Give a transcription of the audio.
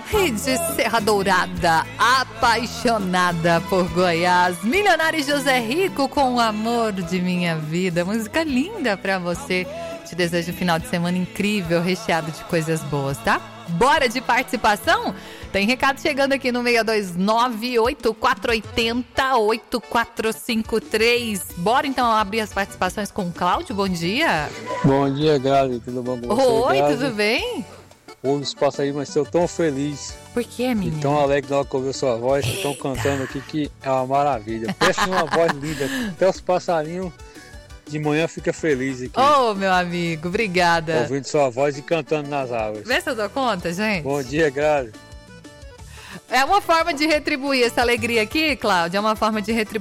E de Serra Dourada, apaixonada por Goiás, Milionário José Rico com o amor de minha vida. Música linda pra você. Te desejo um final de semana incrível, recheado de coisas boas, tá? Bora de participação? Tem recado chegando aqui no 629-8480-8453. Bora então abrir as participações com o Cláudio. Bom dia. Bom dia, Grazi. Tudo bom com você? Oi, Grazi? tudo bem? Hoje os passarinhos, mas estou tão feliz. Por que, menino? E tão alegre na hora que ouviu sua voz. Estão cantando aqui que é uma maravilha. Pensa uma voz linda. Até os passarinhos de manhã ficam felizes aqui. Ô, meu amigo, obrigada. Ouvindo sua voz e cantando nas árvores. Vê se eu dou conta, gente. Bom dia, Grazi. É uma forma de retribuir essa alegria aqui, Cláudia. É uma forma de retribuir.